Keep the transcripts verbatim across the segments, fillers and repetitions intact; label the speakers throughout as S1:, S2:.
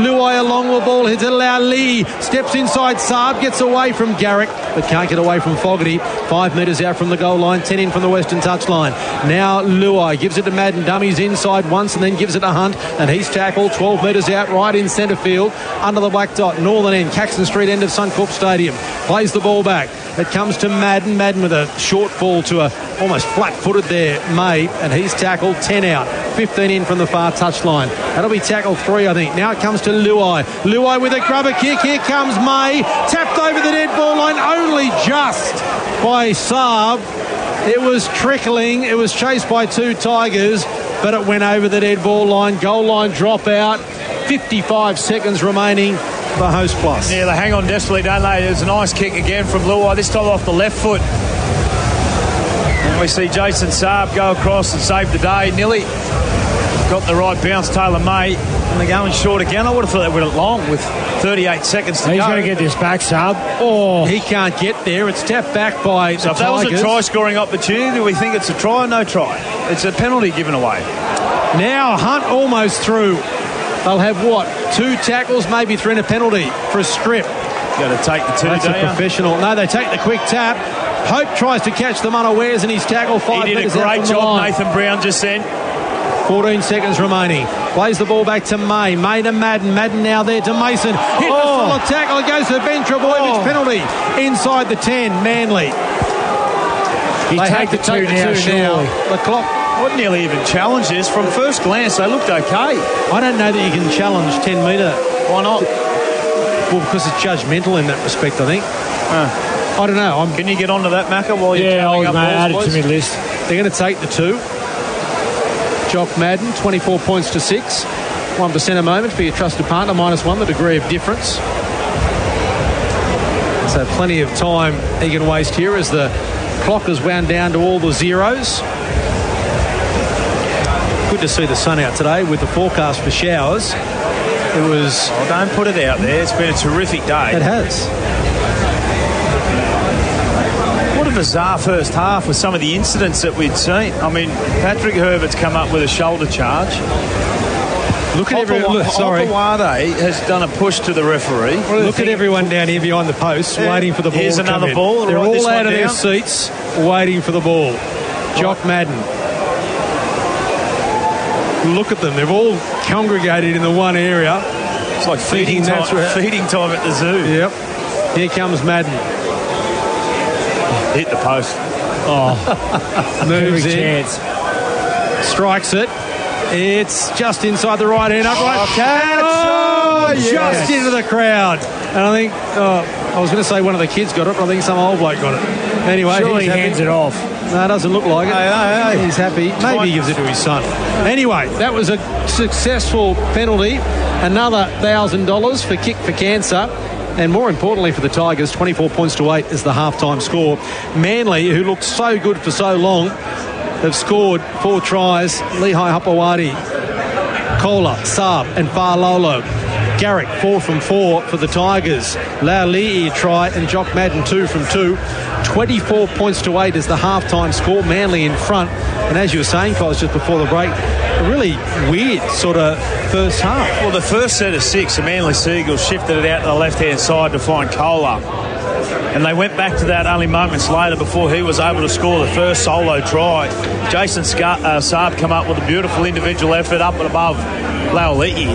S1: Luai along the ball. Hits it. Lee steps inside. Saab gets away from Garrick, but can't get away from Fogarty. Five metres out from the goal line. Ten in from the western touchline. Now Luai gives it to Madden. Dummies inside once and then gives it to Hunt. And he's tackled twelve metres out right in centre field. Under the black dot. Northern end. Caxton Street end of Suncorp Stadium. Plays the ball back. It comes to Madden. Madden with a short ball to a almost flat-footed there, May, and he's tackled ten out. fifteen in from the far touchline. That'll be tackle three, I think. Now it comes to Luai. Luai with a grubber kick. Here comes May. Tapped over the dead ball line only just by Saab. It was trickling. It was chased by two Tigers, but it went over the dead ball line. Goal line drop out. fifty-five seconds remaining for Host Plus.
S2: Yeah, they hang on desperately, don't they? There's a nice kick again from Luai, this time off the left foot. And we see Jason Saab go across and save the day. Nearly got the right bounce, Taylor May. And they're going short again. I would have thought they went long with thirty-eight seconds to
S3: He's
S2: go.
S3: He's going to get this back, Saab.
S1: Oh, he can't get there. It's tapped back by
S2: so
S1: the
S2: if that
S1: Tigers.
S2: was a try-scoring opportunity, do we think it's a try or no try? It's a penalty given away.
S1: Now Hunt almost through. They'll have what? Two tackles, maybe three and a penalty for a strip.
S2: Got to take the two,
S1: That's a professional. No, they take the quick tap. Hope tries to catch them unawares and he's tackled five
S2: He did a
S1: metres out
S2: great
S1: from the
S2: job,
S1: line.
S2: Nathan Brown just then.
S1: fourteen seconds remaining. Plays the ball back to May. May to Madden. Madden now there to Mason. Hit
S2: Oh.
S1: the solid tackle. It goes to Ben Trebojevic.
S2: Oh.
S1: Penalty inside the ten. Manly.
S3: You
S1: They
S3: take
S1: have
S3: the
S1: to
S3: two
S1: take
S3: now,
S1: the two
S3: surely.
S1: now. The clock.
S2: Wouldn't nearly even challenge this. From first glance, they looked okay.
S1: I don't know that you can challenge ten metre.
S2: Why not?
S1: Well, because it's judgmental in that respect, I think.
S2: Uh,
S1: I don't know. I'm,
S2: can you get onto that, Macca, while you're
S3: Yeah, I
S2: tallying
S3: was
S2: up
S3: going to add it
S2: balls,
S3: to
S2: please?
S3: my list.
S1: they're going to take the two. Jock Madden, twenty-four points to six. one percent a moment for your trusted partner, minus one, the degree of difference. So plenty of time he can waste here as the clock is wound down to all the zeros. Good to see the sun out today with the forecast for showers. It was...
S2: Oh, don't put it out there. It's been a terrific day.
S1: It has.
S2: What a bizarre first half with some of the incidents that we'd seen. I mean, Patrick Herbert's come up with a shoulder charge.
S1: Look at everyone. Look, sorry.
S2: Hopewade has done a push to the referee.
S1: Look at everyone down here behind the posts
S2: Yeah.
S1: waiting for the ball
S2: Here's
S1: to come
S2: another
S1: in.
S2: ball.
S1: They're
S2: Write
S1: all
S2: this
S1: out
S2: one
S1: of their
S2: down.
S1: seats waiting for the ball. Jock Madden. Look at them. They've all congregated in the one area.
S2: It's like feeding
S1: Thinking that's
S2: time,
S1: where-
S2: feeding time at the zoo.
S1: Yep. Here comes Madden.
S2: Hit the post.
S3: Oh,
S1: Moves
S3: big
S1: in.
S3: chance.
S1: Strikes it. It's just inside the right hand upright.
S2: Oh, catch.
S1: Oh,
S2: Oh, yes.
S1: just into the crowd. And I think, oh, I was going to say one of the kids got it, but I think some old bloke got it. Anyway,
S3: Surely
S1: he's
S3: he
S1: happy.
S3: hands it off.
S1: No, it doesn't look like it.
S2: Hey, hey, hey.
S1: He's happy. Maybe he gives it to his son. Anyway, that was a successful penalty. Another one thousand dollars for Kick for Cancer. And more importantly for the Tigers, twenty-four points to eight is the halftime score. Manly, who looked so good for so long, have scored four tries. Lehigh Hopewadi, Kohler, Saab and Farlolo. Garrick, four from four for the Tigers. Laulii try and Jock Madden, two from two. twenty-four points to eight is the halftime score. Manly in front. And as you were saying, guys, just before the break, a really weird sort of first half.
S2: Well, the first set of six, the Manly Seagulls shifted it out to the left-hand side to find Kohler. And they went back to that only moments later before he was able to score the first solo try. Jason Scar- uh, Saab come up with a beautiful individual effort up and above Laulii.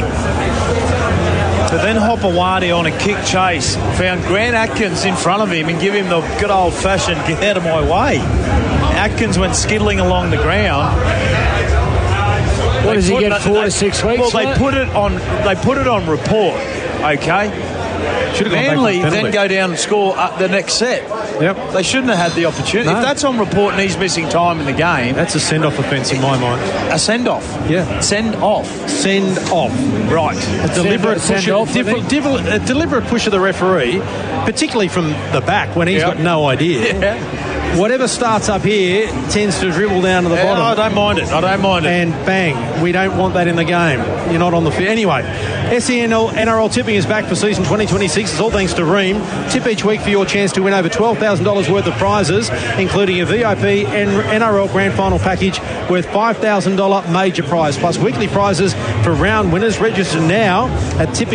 S2: But then Hopewadi on a kick chase found Grant Atkins in front of him and give him the good old-fashioned get out of my way. Atkins went skiddling along the ground.
S3: What does he
S2: Put
S3: get,
S2: it-
S3: four
S2: they-
S3: to six weeks?
S2: Well, they
S3: for it?
S2: put it on. They put it on report. Okay.
S1: Should have gone back to
S2: Manly
S1: the penalty.
S2: then go down and score uh, the next set.
S1: Yep.
S2: They shouldn't have had the opportunity.
S1: No.
S2: If that's on report and he's missing time in the game,
S1: That's a send-off offence in my mind.
S2: a send off.
S1: Yeah.
S2: Send off.
S1: Send off.
S2: Right.
S1: A deliberate
S3: Send-
S1: push,
S3: send off, I
S1: diff-
S3: think.
S1: diff- a deliberate push of the referee, particularly from the back when he's
S2: Yeah.
S1: got no idea.
S2: Yeah.
S1: Whatever starts up here tends to dribble down to the
S2: Yeah,
S1: bottom.
S2: I don't mind it. I don't mind it.
S1: And bang, we don't want that in the game. You're not on the field. Anyway, S E N L N R L tipping is back for season twenty twenty-six. It's all thanks to Ream. Tip each week for your chance to win over twelve thousand dollars worth of prizes, including a V I P N R L Grand Final package worth five thousand dollars major prize, plus weekly prizes for round winners. Register now at tipping.